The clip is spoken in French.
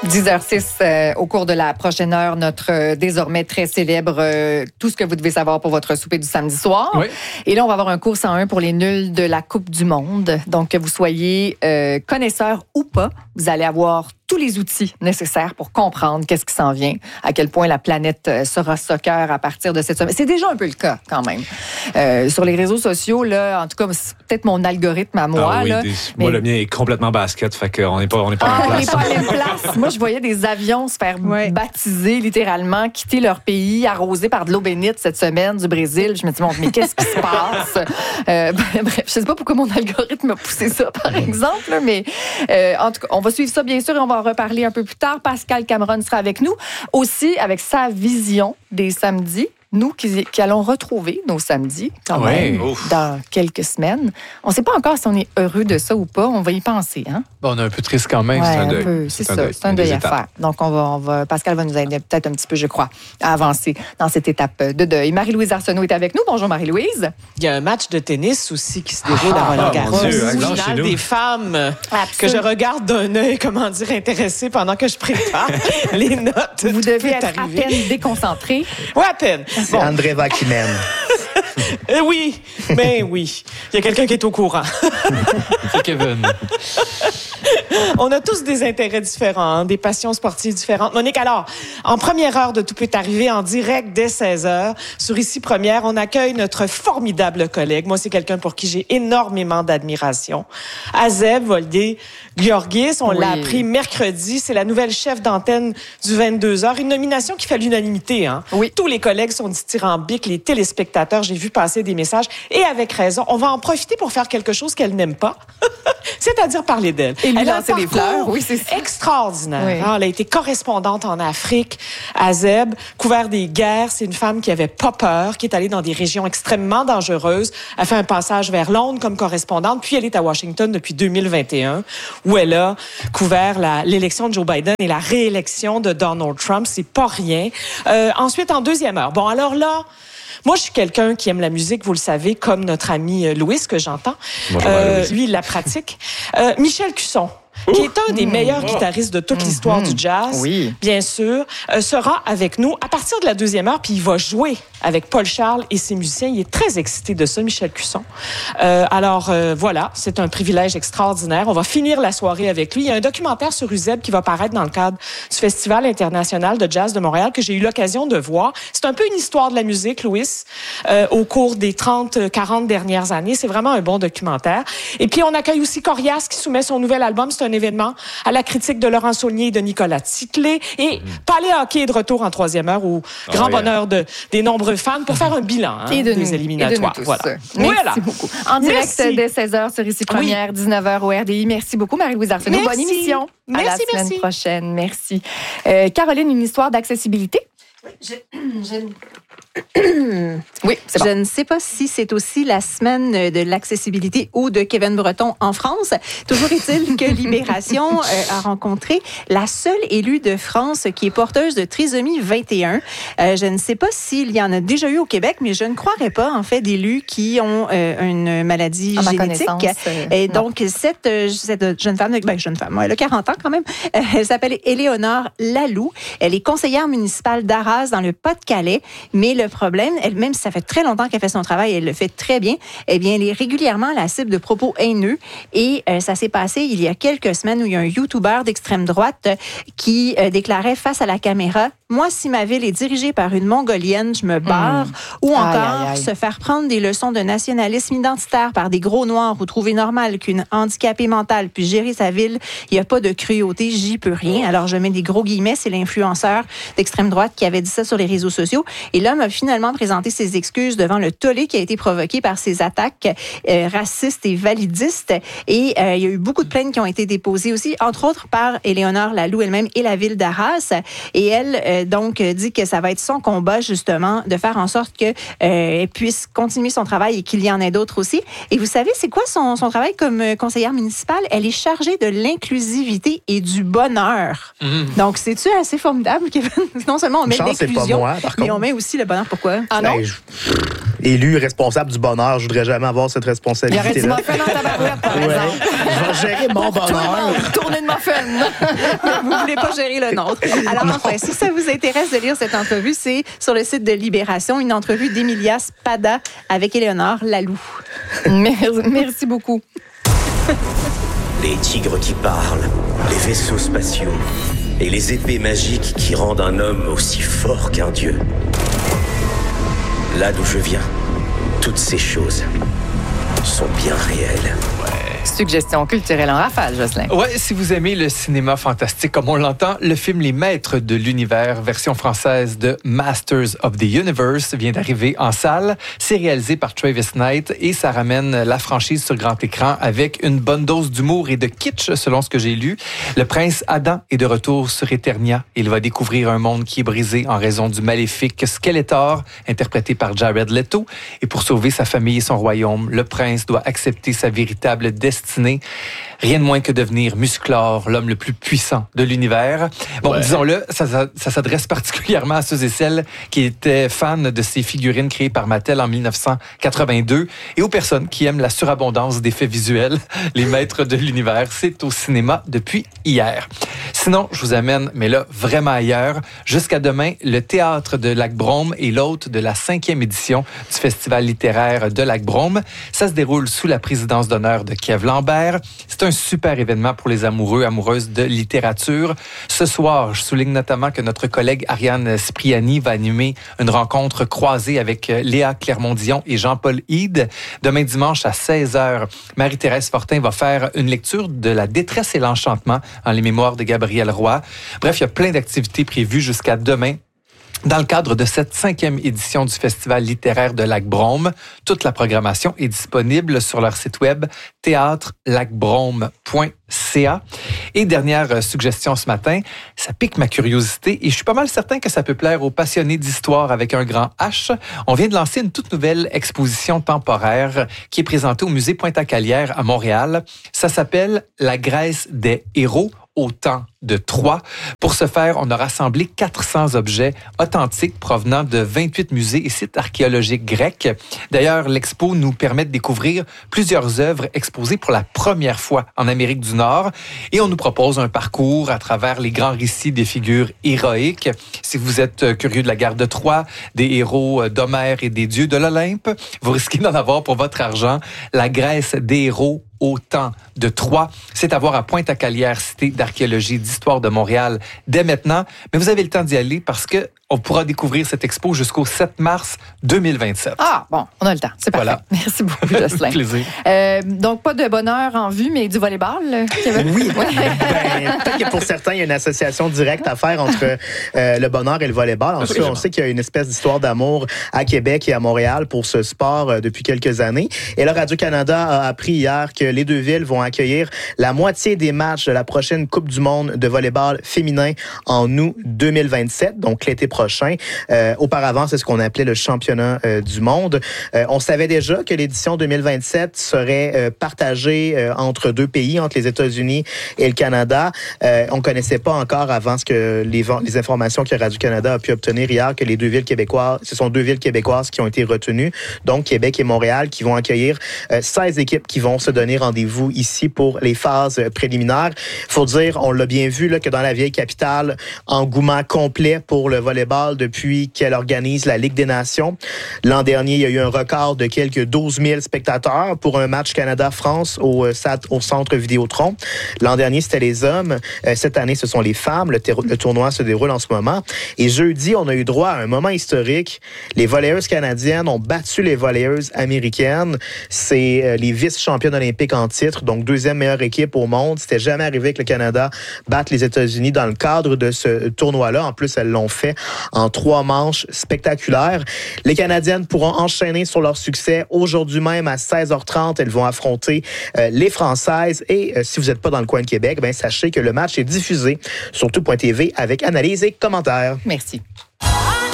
10h06, au cours de la prochaine heure, notre désormais très célèbre tout ce que vous devez savoir pour votre souper du samedi soir. Oui. Et là, on va avoir un cours 101 pour les nuls de la Coupe du Monde. Donc, que vous soyez connaisseur ou pas, vous allez avoir tous les outils nécessaires pour comprendre qu'est-ce qui s'en vient, à quel point la planète sera soccer à partir de cette semaine. C'est déjà un peu le cas, quand même. Sur les réseaux sociaux, là, en tout cas, c'est peut-être mon algorithme à moi. Ah oui, là, moi, le mien est complètement basket, fait qu'on n'est pas en on n'est place. pas à la même place. Moi, je voyais des avions se faire baptiser, littéralement, quitter leur pays, arrosés par de l'eau bénite cette semaine du Brésil. Je me dis, mais qu'est-ce qui se passe? Bref, je sais pas pourquoi mon algorithme a poussé ça, par exemple, là, mais en tout cas, on va suivre ça, bien sûr, et on va en reparler un peu plus tard. Pascal Cameron sera avec nous, aussi avec sa vision des samedis. Nous qui allons retrouver nos samedis quand même dans quelques semaines. On ne sait pas encore si on est heureux de ça ou pas. On va y penser, hein? Bon, on a un peu triste quand même. Ouais, c'est un deuil à faire. Donc, Pascal va nous aider peut-être un petit peu, je crois, à avancer dans cette étape de deuil. Marie-Louise Arsenault est avec nous. Bonjour, Marie-Louise. Il y a un match de tennis aussi qui se déroule à Roland-Garros. Finale des femmes que je regarde d'un œil, intéressé pendant que je prépare les notes. Vous devez être à peine déconcentré. Oui, à peine. C'est Andreeva qui mène. Oui, mais oui. Il y a quelqu'un qui est au courant. C'est Kevin. On a tous des intérêts différents, des passions sportives différentes. Monique, alors, en première heure de Tout peut arriver, en direct dès 16h, sur Ici Première, on accueille notre formidable collègue. Moi, c'est quelqu'un pour qui j'ai énormément d'admiration. Azeb Voldé-Georgis, on l'a appris mercredi. C'est la nouvelle chef d'antenne du 22h. Une nomination qui fait l'unanimité, hein? Oui. Tous les collègues sont dithyrambiques, les téléspectateurs, j'ai vu passer des messages, et avec raison. On va en profiter pour faire quelque chose qu'elle n'aime pas, c'est-à-dire parler d'elle. Et lui elle a lancer des fleurs, oui, c'est ça. Extraordinaire. Oui. Elle a été correspondante en Afrique, à Zeb, couvert des guerres. C'est une femme qui avait pas peur, qui est allée dans des régions extrêmement dangereuses. Elle fait un passage vers Londres comme correspondante, puis elle est à Washington depuis 2021, où elle a couvert l'élection de Joe Biden et la réélection de Donald Trump. C'est pas rien. Ensuite, en deuxième heure. Bon, alors là, moi, je suis quelqu'un qui aime la musique, vous le savez, comme notre ami Louis, que j'entends. Lui, il la pratique. Michel Cusson, qui est un des meilleurs guitaristes de toute l'histoire du jazz, bien sûr, sera avec nous à partir de la deuxième heure, puis il va jouer avec Paul Charles et ses musiciens. Il est très excité de ça, Michel Cusson. Voilà, c'est un privilège extraordinaire. On va finir la soirée avec lui. Il y a un documentaire sur Uzeb qui va paraître dans le cadre du Festival international de jazz de Montréal que j'ai eu l'occasion de voir. C'est un peu une histoire de la musique, Louis, au cours des 30-40 dernières années. C'est vraiment un bon documentaire. Et puis, on accueille aussi Corias qui soumet son nouvel album. C'est un événement à la critique de Laurent Saulnier et de Nicolas Ticlé. Et Palais Hockey est de retour en troisième heure au grand bonheur des nombreux fans pour faire un bilan des éliminatoires. Voilà. Merci beaucoup. En direct dès 16h sur Ici Première, 19h au RDI. Merci beaucoup, Marie-Louise Arsenault. Bonne émission. À la semaine prochaine. Merci. Caroline, une histoire d'accessibilité? Oui, c'est bon. Je ne sais pas si c'est aussi la semaine de l'accessibilité ou de Kevin Breton en France. Toujours est-il que Libération a rencontré la seule élue de France qui est porteuse de trisomie 21. Je ne sais pas s'il y en a déjà eu au Québec, mais je ne croirais pas, en fait, d'élus qui ont une maladie génétique. Et donc, cette jeune femme, elle a 40 ans quand même, elle s'appelle Éléonore Laloux. Elle est conseillère municipale d'Arras dans le Pas-de-Calais, mais le problème, même si ça fait très longtemps qu'elle fait son travail, elle le fait très bien, eh bien, elle est régulièrement la cible de propos haineux. Et ça s'est passé il y a quelques semaines où il y a un YouTuber d'extrême droite qui déclarait face à la caméra « Moi, si ma ville est dirigée par une Mongolienne, je me barre. » Ou encore se faire prendre des leçons de nationalisme identitaire par des gros noirs ou trouver normal qu'une handicapée mentale puisse gérer sa ville. Il n'y a pas de cruauté, j'y peux rien. Alors, je mets des gros guillemets, c'est l'influenceur d'extrême droite qui avait dit ça sur les réseaux sociaux. Et l'homme a finalement présenté ses excuses devant le tollé qui a été provoqué par ces attaques racistes et validistes. Et il y a eu beaucoup de plaintes qui ont été déposées aussi, entre autres par Éléonore Laloux elle-même et la ville d'Arras. Et elle, donc, dit que ça va être son combat, justement, de faire en sorte qu'elle puisse continuer son travail et qu'il y en ait d'autres aussi. Et vous savez, c'est quoi son travail comme conseillère municipale? Elle est chargée de l'inclusivité et du bonheur. Donc, c'est-tu assez formidable, Kevin? Non seulement on met l'inclusion, mais on met aussi le bonheur. Pourquoi? Ah non? élu responsable du bonheur. Je voudrais jamais avoir cette responsabilité-là. Il y aurait du muffin dans ta barouette, par exemple. Je vais gérer mon bonheur. Tournée de muffin. Vous voulez pas gérer le nôtre. Alors enfin, si ça vous intéresse de lire cette entrevue, c'est sur le site de Libération, une entrevue d'Emilia Spada avec Éléonore Laloux. Merci beaucoup. Les tigres qui parlent, les vaisseaux spatiaux et les épées magiques qui rendent un homme aussi fort qu'un dieu. Là d'où je viens, toutes ces choses sont bien réelles. Suggestion culturelle en rafale, Jocelyn. Ouais, si vous aimez le cinéma fantastique comme on l'entend, le film Les Maîtres de l'Univers, version française de Masters of the Universe, vient d'arriver en salle. C'est réalisé par Travis Knight et ça ramène la franchise sur grand écran avec une bonne dose d'humour et de kitsch, selon ce que j'ai lu. Le prince Adam est de retour sur Eternia. Il va découvrir un monde qui est brisé en raison du maléfique Skeletor, interprété par Jared Leto. Et pour sauver sa famille et son royaume, le prince doit accepter sa véritable destinée. Rien de moins que devenir Musclor, l'homme le plus puissant de l'univers. Bon, disons-le, ça s'adresse particulièrement à ceux et celles qui étaient fans de ces figurines créées par Mattel en 1982 et aux personnes qui aiment la surabondance d'effets visuels. Les Maîtres de l'Univers, c'est au cinéma depuis hier. Sinon, je vous amène, mais là, vraiment ailleurs. Jusqu'à demain, le Théâtre de Lac-Brome est l'hôte de la 5e édition du Festival littéraire de Lac-Brome. Ça se déroule sous la présidence d'honneur de Kev Lambert. C'est un super événement pour les amoureuses de littérature. Ce soir, je souligne notamment que notre collègue Ariane Spriani va animer une rencontre croisée avec Léa Clermont-Dion et Jean-Paul Hyde. Demain dimanche à 16h, Marie-Thérèse Fortin va faire une lecture de La détresse et l'enchantement en les mémoires de Gabriel Roy. Bref, il y a plein d'activités prévues jusqu'à demain. Dans le cadre de cette 5e édition du Festival littéraire de Lac-Brome, toute la programmation est disponible sur leur site web théâtrelacbrome.ca. Et dernière suggestion ce matin, ça pique ma curiosité et je suis pas mal certain que ça peut plaire aux passionnés d'histoire avec un grand H. On vient de lancer une toute nouvelle exposition temporaire qui est présentée au musée Pointe-à-Calière à Montréal. Ça s'appelle La Grèce des héros au temps de Troie. Pour ce faire, on a rassemblé 400 objets authentiques provenant de 28 musées et sites archéologiques grecs. D'ailleurs, l'expo nous permet de découvrir plusieurs œuvres exposées pour la première fois en Amérique du Nord et on nous propose un parcours à travers les grands récits des figures héroïques. Si vous êtes curieux de la guerre de Troie, des héros d'Homère et des dieux de l'Olympe, vous risquez d'en avoir pour votre argent. La Grèce des héros au temps de Troie. C'est à voir à Pointe-à-Calière, cité d'archéologie d'histoire de Montréal, dès maintenant. Mais vous avez le temps d'y aller parce que on pourra découvrir cette expo jusqu'au 7 mars 2027. Ah, bon, on a le temps. C'est parfait. Voilà. Merci beaucoup, Jocelyn. Plaisir. Donc, pas de bonheur en vue, mais du volleyball, Kevin? Oui. Peut-être que pour certains, il y a une association directe à faire entre le bonheur et le volleyball. En tout cas, on sait qu'il y a une espèce d'histoire d'amour à Québec et à Montréal pour ce sport depuis quelques années. Et là, Radio-Canada a appris hier que les deux villes vont accueillir la moitié des matchs de la prochaine Coupe du monde de volleyball féminin en août 2027, donc l'été prochain. Auparavant, c'est ce qu'on appelait le championnat du monde. On savait déjà que l'édition 2027 serait partagée entre deux pays, entre les États-Unis et le Canada. On ne connaissait pas encore avant les informations que Radio-Canada a pu obtenir hier que les deux villes québécoises, ce sont deux villes québécoises qui ont été retenues, donc Québec et Montréal, qui vont accueillir 16 équipes qui vont se donner rendez-vous ici pour les phases préliminaires. Il faut dire, on l'a bien vu, là, que dans la vieille capitale, engouement complet pour le volleyball depuis qu'elle organise la Ligue des Nations. L'an dernier, il y a eu un record de quelques 12 000 spectateurs pour un match Canada-France au Centre Vidéotron. L'an dernier, c'était les hommes. Cette année, ce sont les femmes. Le tournoi se déroule en ce moment. Et jeudi, on a eu droit à un moment historique. Les volleyeuses canadiennes ont battu les volleyeuses américaines. C'est les vice-championnes olympiques en titre, donc deuxième meilleure équipe au monde. C'était jamais arrivé que le Canada batte les États-Unis dans le cadre de ce tournoi-là. En plus, elles l'ont fait en 3 manches spectaculaires. Les Canadiennes pourront enchaîner sur leur succès. Aujourd'hui même, à 16h30, elles vont affronter les Françaises. Et si vous n'êtes pas dans le coin de Québec, sachez que le match est diffusé sur tout.tv avec analyse et commentaires. Merci.